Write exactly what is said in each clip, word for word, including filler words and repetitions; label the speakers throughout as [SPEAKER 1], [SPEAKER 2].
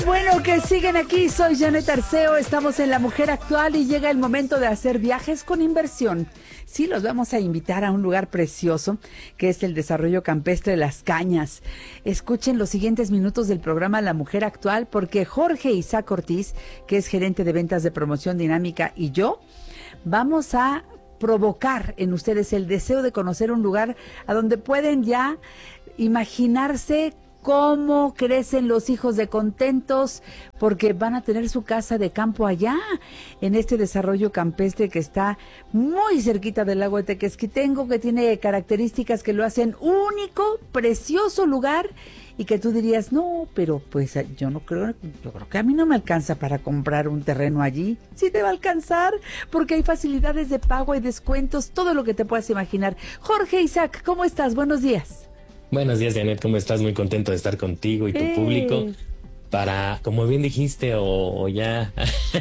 [SPEAKER 1] Bueno, que siguen aquí, soy Janet Arceo, estamos en La Mujer Actual y llega el momento de hacer viajes con inversión. Sí, los vamos a invitar a un lugar precioso, que es el Desarrollo Campestre de Las Cañas. Escuchen los siguientes minutos del programa La Mujer Actual, porque Jorge Isaac Ortiz, que es gerente de ventas de promoción dinámica, y yo, vamos a provocar en ustedes el deseo de conocer un lugar a donde pueden ya imaginarse cómo crecen los hijos de contentos, porque van a tener su casa de campo allá, en este desarrollo campestre que está muy cerquita del lago de Tequesquitengo, que tiene características que lo hacen único, precioso lugar, y que tú dirías, no, pero pues yo no creo, yo creo que a mí no me alcanza para comprar un terreno allí. Sí te va a alcanzar, porque hay facilidades de pago y descuentos, todo lo que te puedas imaginar. Jorge Isaac, ¿cómo estás? Buenos días.
[SPEAKER 2] Buenos días, Janet, ¿cómo estás? Muy contento de estar contigo y tu eh. público para, como bien dijiste, o, o ya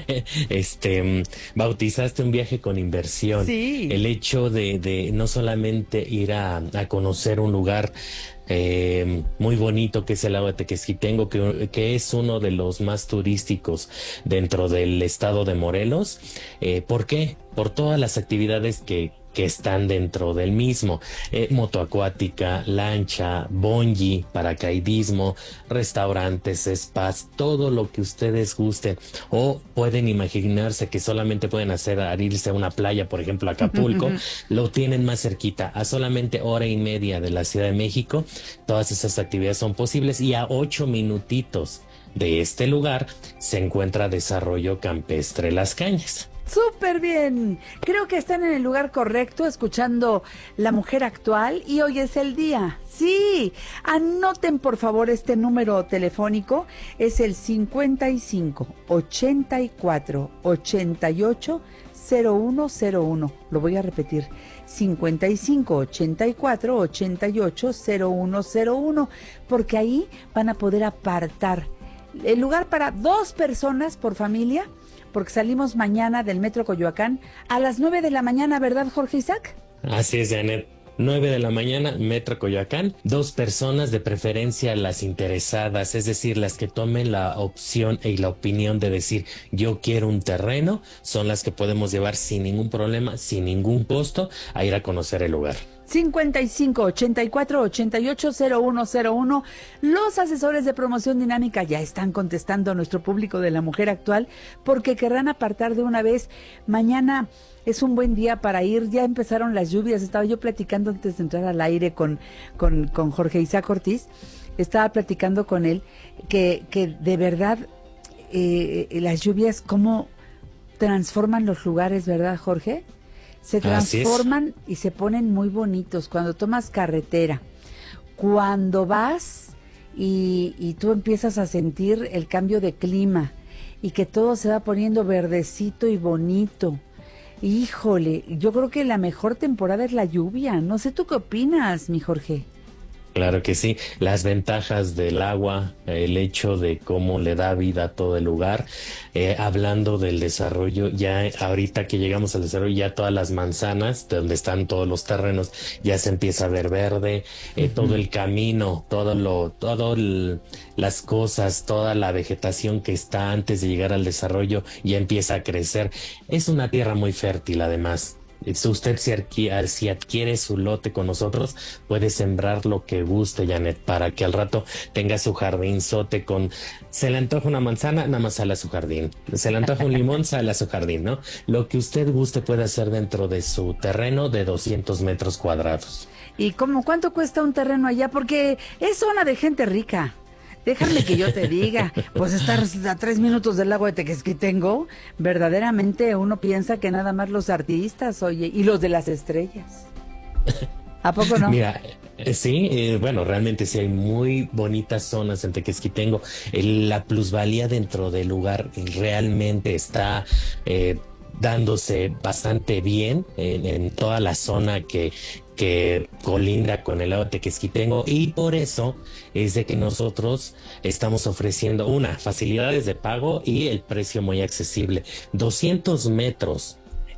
[SPEAKER 2] este bautizaste un viaje con inversión.
[SPEAKER 1] Sí.
[SPEAKER 2] El hecho de, de no solamente ir a, a conocer un lugar Eh, muy bonito que es el lago de Tequesquitengo, que, que es uno de los más turísticos dentro del estado de Morelos. Eh, ¿Por qué? Por todas las actividades que que están dentro del mismo, eh, moto acuática, lancha, bungee, paracaidismo, restaurantes, spas, todo lo que ustedes gusten, o pueden imaginarse que solamente pueden hacer al irse a una playa, por ejemplo Acapulco, lo tienen más cerquita, a solamente hora y media de la Ciudad de México. Todas esas actividades son posibles, y a ocho minutitos de este lugar se encuentra Desarrollo Campestre Las Cañas.
[SPEAKER 1] ¡Súper bien! Creo que están en el lugar correcto, escuchando La Mujer Actual, y hoy es el día. Sí, anoten por favor este número telefónico, es el cincuenta y cinco, ochenta y cuatro, ochenta y ocho, cero uno cero uno. Lo voy a repetir, cincuenta y cinco, ochenta y cuatro, ochenta y ocho, cero uno cero uno, porque ahí van a poder apartar el lugar para dos personas por familia, porque salimos mañana del Metro Coyoacán a las nueve de la mañana, ¿verdad, Jorge Isaac?
[SPEAKER 2] Así es, Janet. nueve de la mañana, Metro Coyoacán. Dos personas, de preferencia las interesadas, es decir, las que tomen la opción y la opinión de decir, yo quiero un terreno, son las que podemos llevar sin ningún problema, sin ningún costo, a ir a conocer el lugar.
[SPEAKER 1] cincuenta y cinco, ochenta y cuatro, ochenta y ocho, cero uno cero uno. Los asesores de promoción dinámica ya están contestando a nuestro público de La Mujer Actual, porque querrán apartar de una vez. Mañana es un buen día para ir, ya empezaron las lluvias. Estaba yo platicando antes de entrar al aire con, con, con Jorge Isaac Ortiz, estaba platicando con él que, que de verdad eh, las lluvias cómo transforman los lugares, ¿verdad, Jorge? Se transforman y se ponen muy bonitos cuando tomas carretera, cuando vas y, y tú empiezas a sentir el cambio de clima y que todo se va poniendo verdecito y bonito. Híjole, yo creo que la mejor temporada es la lluvia. No sé, ¿tú qué opinas, mi Jorge?
[SPEAKER 2] Claro que sí, las ventajas del agua, el hecho de cómo le da vida a todo el lugar. Eh, hablando del desarrollo, ya ahorita que llegamos al desarrollo, ya todas las manzanas, donde están todos los terrenos, ya se empieza a ver verde, eh, uh-huh. todo el camino, todo lo, todo el, las cosas, toda la vegetación que está antes de llegar al desarrollo ya empieza a crecer. Es una tierra muy fértil, además. Usted si adquiere, si adquiere su lote con nosotros, puede sembrar lo que guste, Janet, para que al rato tenga su jardinzote con... Se le antoja una manzana, nada más sale a su jardín. Se le antoja un limón, sale a su jardín, ¿no? Lo que usted guste puede hacer dentro de su terreno de doscientos metros cuadrados.
[SPEAKER 1] ¿Y cómo cuánto cuesta un terreno allá? Porque es zona de gente rica. Déjame que yo te diga, pues estar a tres minutos del lago de Tequesquitengo, verdaderamente uno piensa que nada más los artistas, oye, y los de las estrellas. ¿A poco no?
[SPEAKER 2] Mira, eh, sí, eh, bueno, realmente sí hay muy bonitas zonas en Tequesquitengo. El, la plusvalía dentro del lugar realmente está... Eh, dándose bastante bien en, en toda la zona que, que colinda con el lago de Tequesquitengo, y por eso es de que nosotros estamos ofreciendo una, facilidades de pago y el precio muy accesible. doscientos metros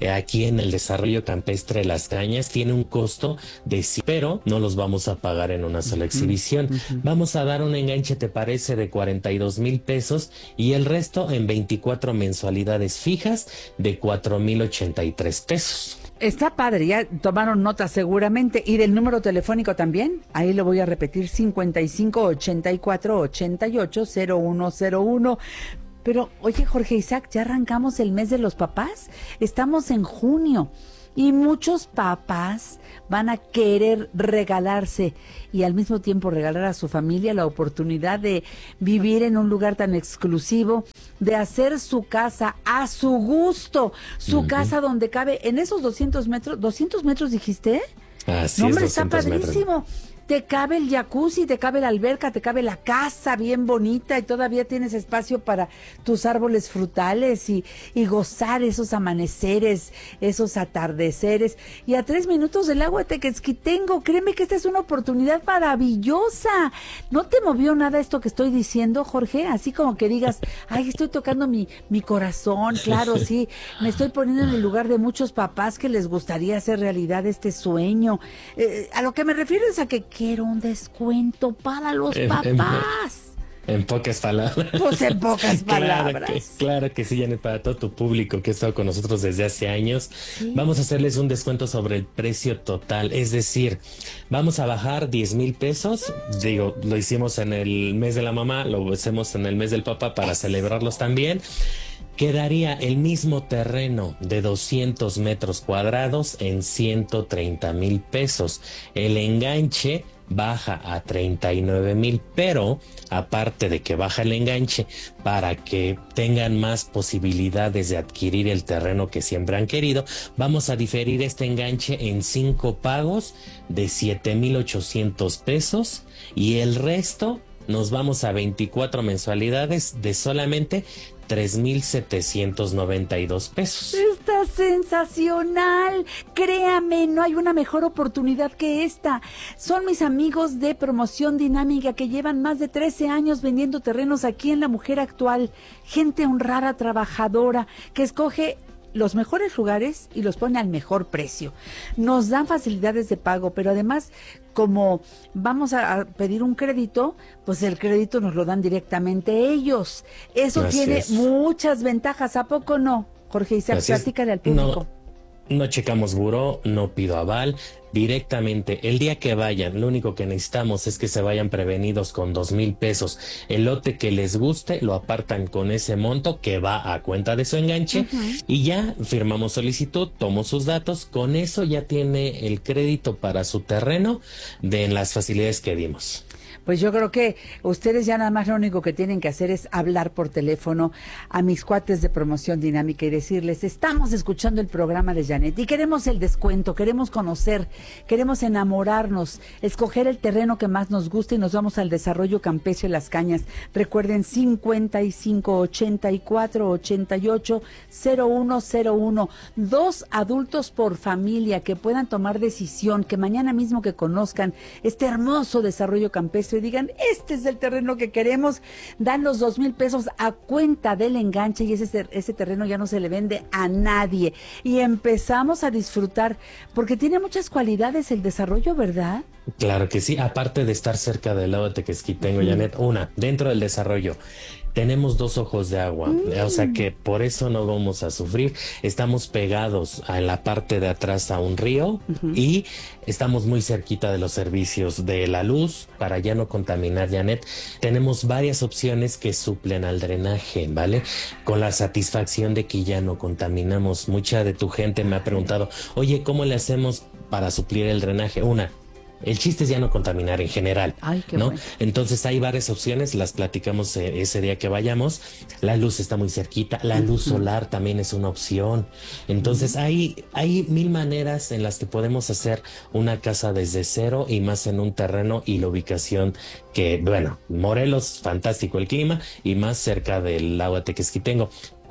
[SPEAKER 2] eh, aquí en el desarrollo campestre Las Cañas tiene un costo de cien, pero no los vamos a pagar en una sola exhibición. Uh-huh. Vamos a dar un enganche, ¿te parece?, de cuarenta y dos mil pesos y el resto en veinticuatro mensualidades fijas de cuatro mil ochenta y tres pesos.
[SPEAKER 1] Está padre, ya tomaron nota seguramente. ¿Y del número telefónico también? Ahí lo voy a repetir, cincuenta y cinco, ochenta y cuatro, ochenta y ocho, cero uno cero uno. Pero, oye, Jorge Isaac, ¿ya arrancamos el mes de los papás? Estamos en junio y muchos papás van a querer regalarse y al mismo tiempo regalar a su familia la oportunidad de vivir en un lugar tan exclusivo, de hacer su casa a su gusto, su uh-huh. casa donde cabe en esos doscientos metros, ¿doscientos metros dijiste?
[SPEAKER 2] Así
[SPEAKER 1] no, hombre,
[SPEAKER 2] es,
[SPEAKER 1] está padrísimo. Metros. Te cabe el jacuzzi, te cabe la alberca, te cabe la casa bien bonita y todavía tienes espacio para tus árboles frutales y, y gozar esos amaneceres, esos atardeceres. Y a tres minutos del agua Tequesquitengo, créeme que esta es una oportunidad maravillosa. ¿No te movió nada esto que estoy diciendo, Jorge? Así como que digas, ay, estoy tocando mi, mi corazón, claro, sí, me estoy poniendo en el lugar de muchos papás que les gustaría hacer realidad este sueño. Eh, a lo que me refiero es a que quiero un descuento para los
[SPEAKER 2] en,
[SPEAKER 1] papás.
[SPEAKER 2] En, en pocas palabras.
[SPEAKER 1] Pues en pocas palabras.
[SPEAKER 2] Claro que, claro que sí, Janet, para todo tu público que ha estado con nosotros desde hace años, ¿sí? Vamos a hacerles un descuento sobre el precio total. Es decir, vamos a bajar diez mil pesos. Digo, lo hicimos en el mes de la mamá, lo hacemos en el mes del papá para celebrarlos también. Quedaría el mismo terreno de doscientos metros cuadrados en ciento treinta mil pesos. El enganche baja a treinta y nueve mil, pero aparte de que baja el enganche, para que tengan más posibilidades de adquirir el terreno que siempre han querido, vamos a diferir este enganche en cinco pagos de siete mil ochocientos pesos y el resto nos vamos a veinticuatro mensualidades de solamente tres mil setecientos noventa y dos pesos.
[SPEAKER 1] Está sensacional. Créame, no hay una mejor oportunidad que esta. Son mis amigos de Promoción Dinámica que llevan más de trece años vendiendo terrenos aquí en La Mujer Actual. Gente honrada, trabajadora, que escoge los mejores lugares y los pone al mejor precio. Nos dan facilidades de pago, pero además, como vamos a pedir un crédito, pues el crédito nos lo dan directamente ellos. Eso Así tiene es. muchas ventajas, ¿a poco no? Jorge Isaac, platícale al público.
[SPEAKER 2] No. No checamos buró, no pido aval, directamente el día que vayan, lo único que necesitamos es que se vayan prevenidos con dos mil pesos. El lote que les guste lo apartan con ese monto que va a cuenta de su enganche uh-huh. y ya firmamos solicitud, tomo sus datos, con eso ya tiene el crédito para su terreno de en las facilidades que dimos.
[SPEAKER 1] Pues yo creo que ustedes ya nada más lo único que tienen que hacer es hablar por teléfono a mis cuates de Promoción Dinámica y decirles, estamos escuchando el programa de Janet y queremos el descuento, queremos conocer, queremos enamorarnos, escoger el terreno que más nos guste y nos vamos al desarrollo campestre Las Cañas. Recuerden, cincuenta y cinco, ochenta y cuatro, ochenta y ocho, cero uno cero uno. Dos adultos por familia que puedan tomar decisión, que mañana mismo que conozcan este hermoso desarrollo campestre y digan, este es el terreno que queremos, dan los dos mil pesos a cuenta del enganche y ese, ese terreno ya no se le vende a nadie y empezamos a disfrutar, porque tiene muchas cualidades el desarrollo, ¿verdad?
[SPEAKER 2] Claro que sí, aparte de estar cerca del lago de Tequesquitengo, uh-huh. Janet, una, dentro del desarrollo tenemos dos ojos de agua, mm. o sea que por eso no vamos a sufrir. Estamos pegados a la parte de atrás a un río uh-huh. y estamos muy cerquita de los servicios de la luz para ya no contaminar, Janet. Tenemos varias opciones que suplen al drenaje, ¿vale? Con la satisfacción de que ya no contaminamos. Mucha de tu gente me ha preguntado, oye, ¿cómo le hacemos para suplir el drenaje? Una, el chiste es ya no contaminar en general,
[SPEAKER 1] Ay, qué
[SPEAKER 2] ¿no?
[SPEAKER 1] bueno.
[SPEAKER 2] Entonces hay varias opciones, las platicamos eh, ese día que vayamos. La luz está muy cerquita, la luz uh-huh. solar también es una opción. Entonces uh-huh. hay, hay mil maneras en las que podemos hacer una casa desde cero y más en un terreno y la ubicación que, bueno, Morelos, fantástico el clima y más cerca del lago de Tequesquitengo.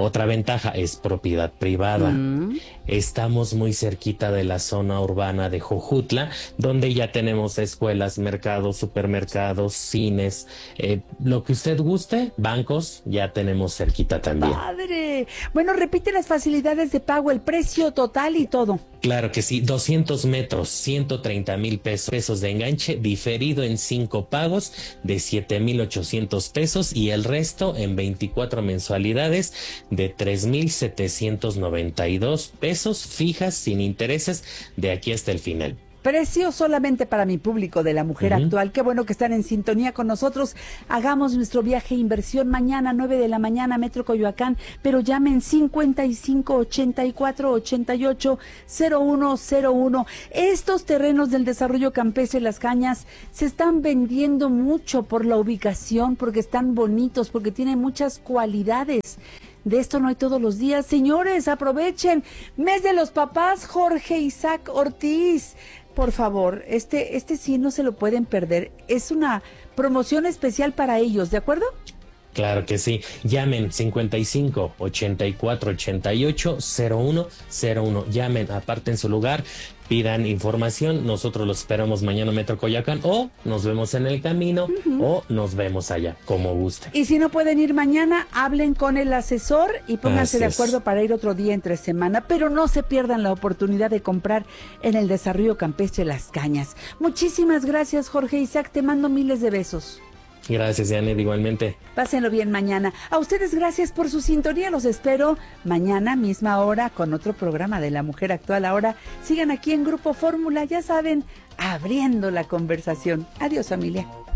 [SPEAKER 2] Otra ventaja es propiedad privada. Mm. Estamos muy cerquita de la zona urbana de Jojutla, donde ya tenemos escuelas, mercados, supermercados, cines, eh, lo que usted guste, bancos, ya tenemos cerquita también.
[SPEAKER 1] ¡Padre! Bueno, repite las facilidades de pago, el precio total y todo.
[SPEAKER 2] Claro que sí, doscientos metros, ciento treinta mil pesos, pesos de enganche, diferido en cinco pagos de siete mil ochocientos pesos y el resto en veinticuatro mensualidades de tres mil setecientos noventa y dos pesos fijas sin intereses de aquí hasta el final.
[SPEAKER 1] Precio solamente para mi público de La Mujer uh-huh. Actual. Qué bueno que están en sintonía con nosotros. Hagamos nuestro viaje inversión mañana, nueve de la mañana, Metro Coyoacán, pero llamen cincuenta y cinco ochenta y cuatro ochenta y ocho cero uno cero uno. Estos terrenos del desarrollo campestre Las Cañas se están vendiendo mucho por la ubicación, porque están bonitos, porque tienen muchas cualidades. De esto no hay todos los días. Señores, aprovechen. Mes de los papás, Jorge Isaac Ortiz. Por favor, este, este sí no se lo pueden perder. Es una promoción especial para ellos, ¿de acuerdo?
[SPEAKER 2] Claro que sí. Llamen cincuenta y cinco ochenta y cuatro ochenta y ocho cero uno cero uno. Llamen, aparten su lugar, pidan información. Nosotros los esperamos mañana en Metro Coyoacán o nos vemos en el camino uh-huh. o nos vemos allá, como guste.
[SPEAKER 1] Y si no pueden ir mañana, hablen con el asesor y pónganse Así de acuerdo es. para ir otro día entre semana, pero no se pierdan la oportunidad de comprar en el desarrollo campestre Las Cañas. Muchísimas gracias, Jorge Isaac, te mando miles de besos.
[SPEAKER 2] Gracias, Janet, igualmente.
[SPEAKER 1] Pásenlo bien mañana. A ustedes gracias por su sintonía. Los espero mañana, misma hora, con otro programa de La Mujer Actual. Ahora sigan aquí en Grupo Fórmula, ya saben, abriendo la conversación. Adiós, familia.